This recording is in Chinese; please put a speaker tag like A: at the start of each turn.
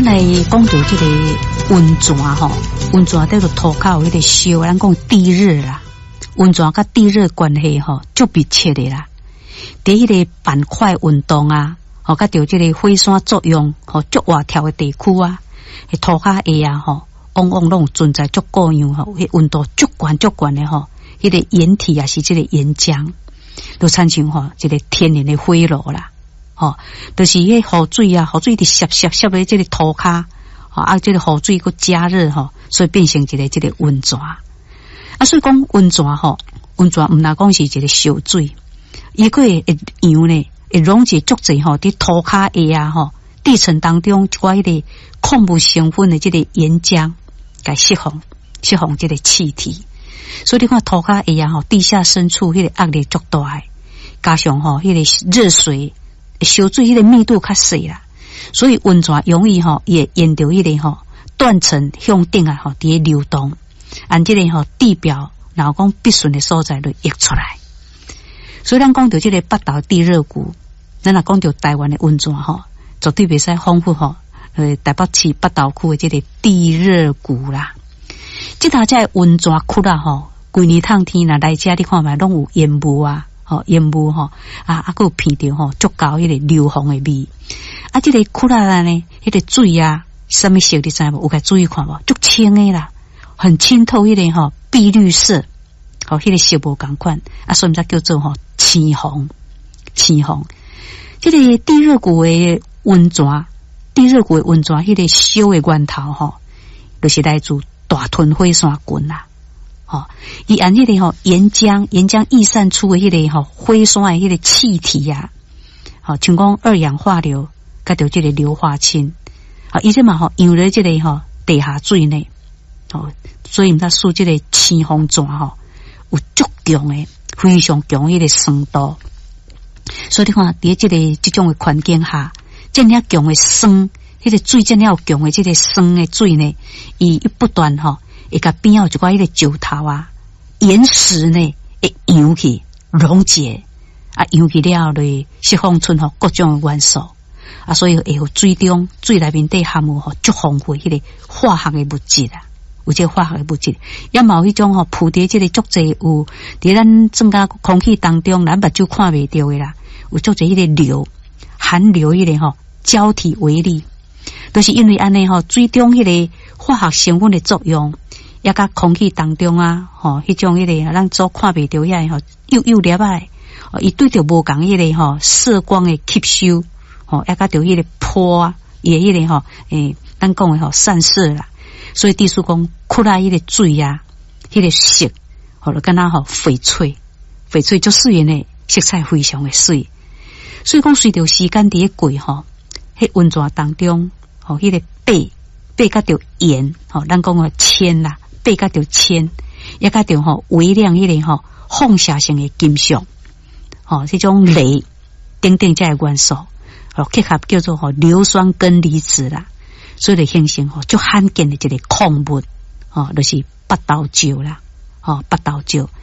A: 来讲到这个温泉吼，温泉在个土骹有迄个烧，咱讲地热啦。温泉甲地热关系吼，足密切的啦。伫迄个板块运动啊，吼，甲着这个火山作用，吼，足活跳的地区啊，迄土骹下啊，吼，往往拢存在足高样吼，迄温度足悬足悬的吼，迄个岩体也是这个岩浆，都产生吼一个天然的火炉啦。吼，就是迄雨水啊，雨水伫摄的这个土骹，吼啊，这个雨水佮加热吼，所以变成一个这个温泉。啊，所以讲温泉吼，温泉毋若讲是一个烧水，伊个会样呢，会溶解足侪吼，伫土骹下啊吼，地层当中一寡迄个矿物成分的这个岩浆，该释放这个气体。所以你看土骹下啊吼，地下深处迄个压力足大诶，加上吼迄个热水。烧水迄个密度较细啦，所以温泉容易吼也沿着迄个吼断层向顶啊吼伫咧流动，按这个吼地表然后讲必顺的所在就溢出来。所以咱讲到这个北投地热谷，咱若讲到台湾的温泉吼，绝对袂使丰富吼台北市北投区的这个地热谷啦。这搭在温泉区啦吼，规年趟天若来遮你看觅拢有烟雾啊。吼烟雾吼啊，还有闻到吼足够迄个硫磺的味。啊，这个窟窿呢，迄个水啊，什么色你知无？有甲注意看无？足清的啦，很清透迄个吼碧绿色，吼迄个色无共款。啊，所以才叫做吼青红。这个地热谷的温泉，迄个烧的源头吼，就是来自大屯火山群啦。吼，伊按迄个吼岩浆溢散出的迄个吼火山的迄个气体啊，好，像讲二氧化硫，甲着这个硫化氢，好，伊这嘛吼用咧这个吼地下水内，吼，所以毋知说这个青红泉吼有足强的非常强迄个酸度，所以你看伫这种的环境下，这样强的酸，迄个水这样强的这个酸的水呢，伊不断吼。会甲边有一寡迄个石头啊、岩石呢，会扬起溶解啊，扬起了咧释放出吼各种的元素啊，所以会有水内面底含有吼足丰富迄个化学的物质啊，有这化学的物质，也嘛有迄种吼铺伫这个足侪有伫咱整个空气当中，咱目睭看袂到的啦，有足侪迄个含硫迄个吼胶体微粒，都、就是因为安尼吼水中迄个化学成分的作用。也甲空气当中啊，吼，迄种迄个咱所看袂到遐吼，幼粒啊，伊对着无共迄个吼色光的吸收，吼，也甲着迄个波啊，也迄个吼，咱讲的吼散射啦，所以地书讲窟内迄个水啊，迄个色，吼，就敢若吼翡翠足水呢，色彩非常的水，所以讲随着时间伫咧过吼，迄温泉当中，吼，迄个白甲着盐，吼，咱讲的铅啦。白甲着铅，也甲着吼微量迄个吼放射性的金属，吼这种镭等等这些元素，哦结合叫做吼硫酸根离子啦，所以就形成吼足罕见的一个矿物，哦就是北投石啦，哦北投石，